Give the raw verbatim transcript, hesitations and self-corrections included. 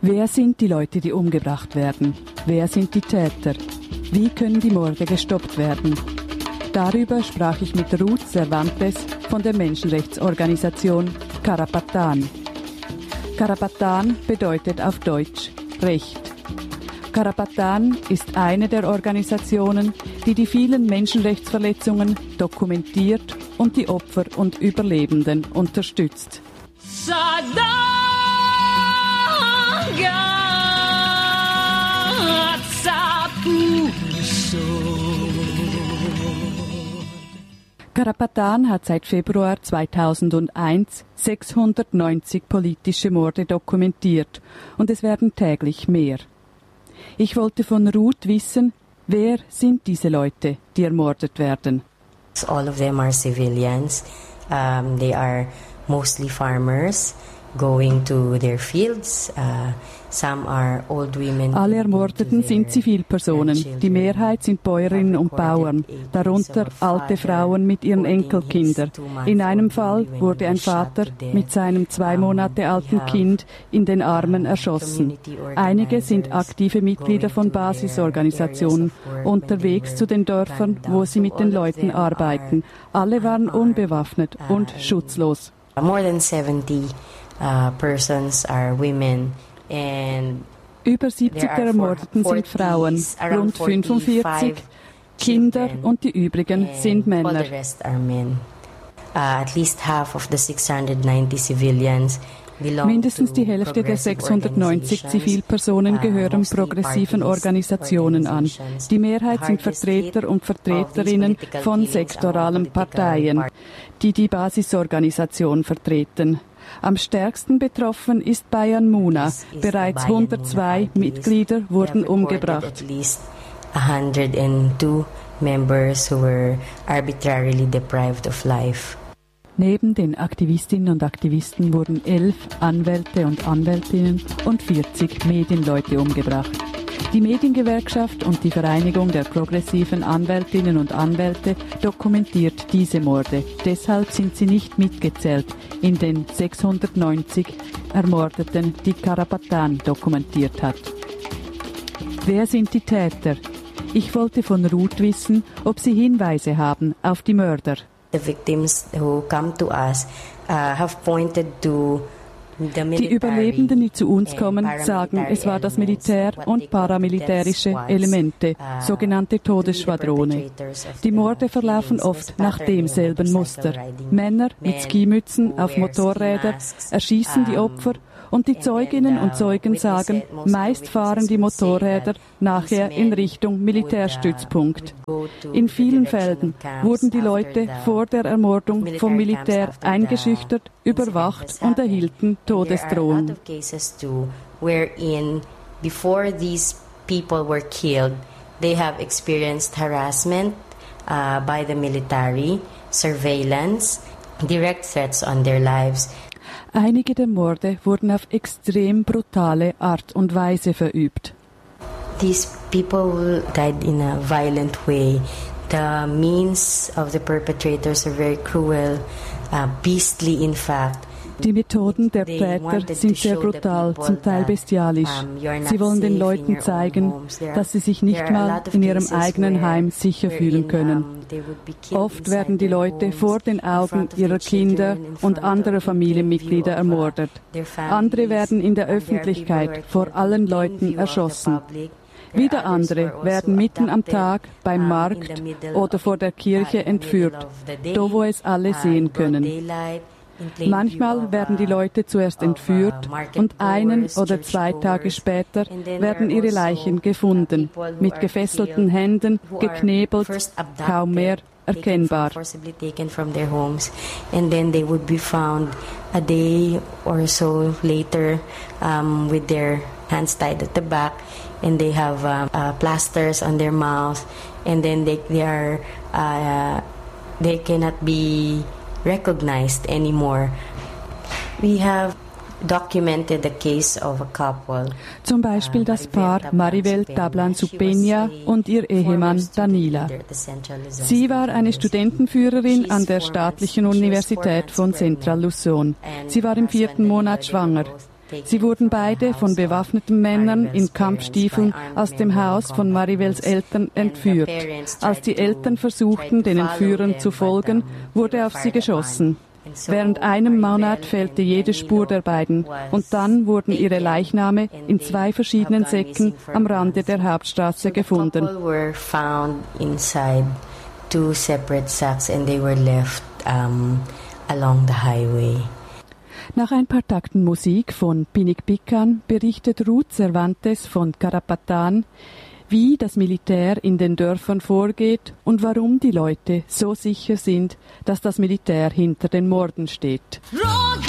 Wer sind die Leute, die umgebracht werden? Wer sind die Täter? Wie können die Morde gestoppt werden? Darüber sprach ich mit Ruth Cervantes von der Menschenrechtsorganisation Karapatan. Karapatan bedeutet auf Deutsch Recht. Karapatan ist eine der Organisationen, die die vielen Menschenrechtsverletzungen dokumentiert und die Opfer und Überlebenden unterstützt. Karapatan hat seit Februar zweitausendeins sechshundertneunzig politische Morde dokumentiert und es werden täglich mehr. Ich wollte von Ruth wissen, wer sind diese Leute, die ermordet werden? All of them are civilians. Um, they are mostly farmers going to their fields. Uh, some are old women. Alle Ermordeten sind Zivilpersonen. Die Mehrheit sind Bäuerinnen und Bauern, darunter alte Frauen mit ihren Enkelkindern. In einem Fall wurde ein Vater mit seinem zwei Monate alten Kind in den Armen erschossen. Einige sind aktive Mitglieder von Basisorganisationen, unterwegs zu den Dörfern, wo sie mit den Leuten arbeiten. Alle waren unbewaffnet und schutzlos. More than seventy uh, persons are women. And über siebzig der Ermordeten sind Frauen, rund fünfundvierzig Kinder und die übrigen sind Männer. Mindestens die Hälfte der sechshundertneunzig Zivilpersonen gehören progressiven Organisationen an. Die Mehrheit sind Vertreter und Vertreterinnen von sektoralen Parteien, die die Basisorganisation vertreten. Am stärksten betroffen ist Bayan Muna. Bereits hundertzwei Mitglieder wurden umgebracht. At least one hundred two members who were arbitrarily deprived of life. Neben den Aktivistinnen und Aktivisten wurden elf Anwälte und Anwältinnen und vierzig Medienleute umgebracht. Die Mediengewerkschaft und die Vereinigung der progressiven Anwältinnen und Anwälte dokumentiert diese Morde. Deshalb sind sie nicht mitgezählt in den sechshundertneunzig Ermordeten, die Karapatan dokumentiert hat. Wer sind die Täter? Ich wollte von Ruth wissen, ob sie Hinweise haben auf die Mörder. The victims who come to us uh, have pointed to Die Überlebenden, die zu uns kommen, sagen, es war das Militär und paramilitärische Elemente, sogenannte Todesschwadrone. Die Morde verlaufen oft nach demselben Muster. Männer mit Skimützen auf Motorrädern erschießen die Opfer und die Zeuginnen und Zeugen sagen, meist fahren die Motorräder nachher in Richtung Militärstützpunkt. In vielen Fällen wurden die Leute vor der Ermordung vom Militär eingeschüchtert, überwacht und erhielten Todesdrohungen. Wherein before these people were killed, they have experienced harassment uh, by the military, surveillance, direct threats on their lives. Einige der Morde wurden auf extrem brutale Art und Weise verübt. These people died in a violent way. The means of the perpetrators are very cruel, uh, beastly in fact. Die Methoden der Täter sind sehr brutal, zum Teil bestialisch. Sie wollen den Leuten zeigen, dass sie sich nicht mal in ihrem eigenen Heim sicher fühlen können. Oft werden die Leute vor den Augen ihrer Kinder und anderer Familienmitglieder ermordet. Andere werden in der Öffentlichkeit vor allen Leuten erschossen. Wieder andere werden mitten am Tag beim Markt oder vor der Kirche entführt, da wo es alle sehen können. Manchmal werden die Leute zuerst entführt und einen oder zwei Tage später werden ihre Leichen gefunden, mit gefesselten Händen, geknebelt, kaum mehr erkennbar. And then they would be found a day or so later um, with their hands tied at the back, and they have uh, uh, plasters on their mouth, and then they, they are uh, they cannot be recognized anymore. We have documented the case of a couple. Zum Beispiel das Paar Maribel Tablan-Supeña und ihr Ehemann Danila. Sie war eine Studentenführerin an der staatlichen Universität von Central Luzon. Sie war im vierten Monat schwanger. Sie wurden beide von bewaffneten Männern in Kampfstiefeln aus dem Haus von Maribels Eltern entführt. Als die Eltern versuchten, den Entführern zu folgen, wurde auf sie geschossen. Während einem Monat fehlte jede Spur der beiden und dann wurden ihre Leichname in zwei verschiedenen Säcken am Rande der Hauptstraße gefunden. Two separate sacks and they were left um, along the highway. Nach ein paar Takten Musik von Pinik Pikan berichtet Ruth Cervantes von Carapatan, wie das Militär in den Dörfern vorgeht und warum die Leute so sicher sind, dass das Militär hinter den Morden steht.